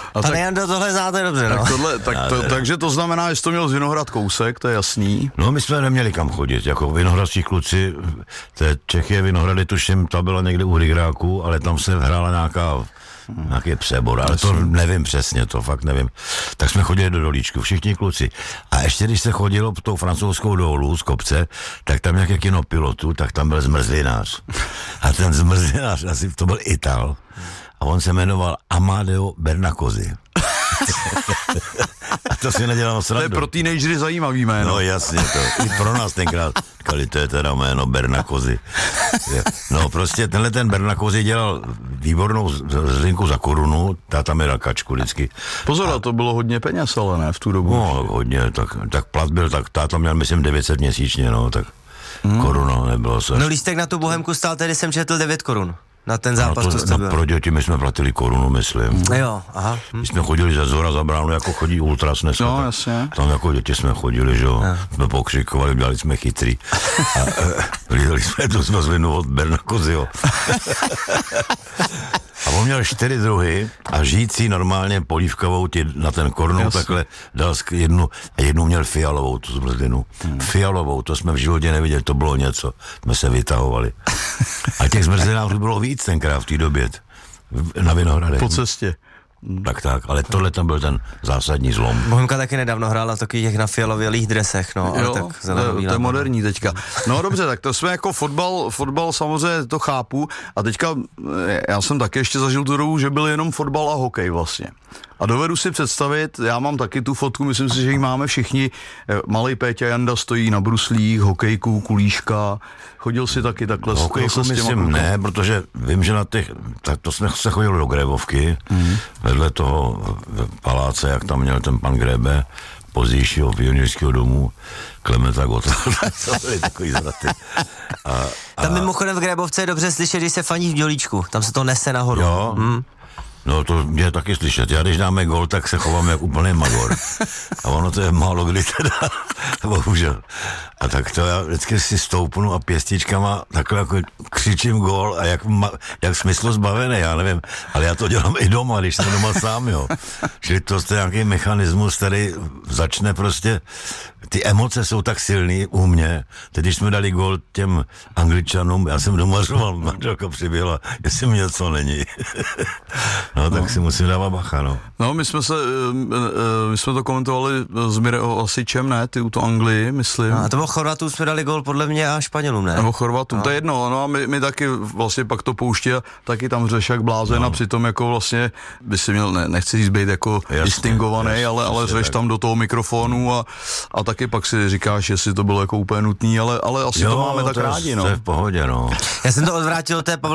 Pane Jando, tohle znáte dobře, no. Takže to znamená, že to měl z Vinohrad kousek, to je jasný. No, my jsme neměli kam chodit, jako vinohradští kluci, Čechy Vinohrady, tuším, ta byla někde u Rigráku, ale tam se hrála nějaký přebor, ale to nevím přesně, to fakt nevím. Tak jsme chodili do Dolíčku, všichni kluci. A ještě když se chodilo po tou francouzskou dolů z kopce, tak tam nějaké kino pilotu, tak tam byl zmrzlinář. A ten zmrzlinář, asi to byl Ital, a on se jmenoval Amadeo Bernacozzi. A to si nedělal srandu. To je pro teenagery zajímavý jméno. No jasně, to i pro nás tenkrát říkali, to je teda jméno Bernacozzi. No prostě tenhle ten Bernacozzi dělal výbornou zlinku za korunu, táta mi dal kačku vždycky. Pozor, a to bylo hodně peněz, ale ne, v tu dobu. No hodně, tak plat byl, tak táta měl myslím 900 měsíčně, no, tak koruna nebylo se. No lístek na tu Bohemku stál tedy, jsem četl 9 korun. Na ten zápas, no to jste byl. Pro děti my jsme platili korunu, myslím. Jo, aha. My jsme chodili ze zhora za bránu, jako chodí ultras dneska. No, jasně. Tam jako děti jsme chodili, že jo. Jsme pokřikovali, dělali jsme chytrý. A lídali jsme tu zmrzlinu od Bernacozziho. A on měl 4 druhy a žijící normálně polívkovou ti na ten korunu takhle dal jednu měl fialovou, tu zmrzlinu. Fialovou, to jsme v životě neviděli, to bylo něco. Jsme se vytahovali. A těch zmrzlinářů bylo víc tenkrát v té době na Vinohradech. Po cestě. Tak, ale tohle tam byl ten zásadní zlom. Bohemka taky nedávno hrála takových těch na fialovělých dresech, no. Jo, ale tak to je moderní teďka. No dobře, tak to jsme jako fotbal samozřejmě to chápu a teďka já jsem taky ještě zažil tu dobu, že byl jenom fotbal a hokej vlastně. A dovedu si představit, já mám taky tu fotku, myslím si, že ji máme všichni, malej Péťa Janda stojí na bruslích, hokejku, kulíška, chodil si taky takhle hokejku myslím ne, protože vím, že to jsme se chodili do Grébovky, vedle toho paláce, jak tam měl ten pan Grébe, pozdějšího pionýrského domu, Klementa Gotthard, to byly takový zvraty. Tam mimochodem v Grébovce je dobře slyšet, když se faní v Dělíčku, tam se to nese nahoru. Jo. No to mě taky slyšet. Já když dáme gol, tak se chovám jak úplný magor. A ono to je málo kdy teda, bohužel. A tak to já vždycky si stoupnu a pěstičkama takhle jako křičím gol a jak smyslu zbavený, já nevím. Ale já to dělám i doma, když jsem doma sám, jo. Čili to je nějaký mechanismus, který začne prostě, ty emoce jsou tak silný u mě. Teď když jsme dali gol těm Angličanům, já jsem doma řval, manželka přiběhla, jestli mi něco není. No, tak si musím dávat bacha, no. No, my jsme to komentovali s Mireo Asičem, ne, ty u to Anglii, myslím. A to bylo Chorvatům jsme dali gól podle mě a Španělům, ne? Nebo Chorvatům, to je jedno, no a my taky vlastně pak to pouští a taky tam řeš jak blázen a přitom jako vlastně by si měl, nechci říct být jako distingovaný, ale řeš tam do toho mikrofonu a taky pak si říkáš, jestli to bylo jako úplně nutný, ale asi to máme tak rádi, no. To je v pohodě, no. Já jsem to odvrátil té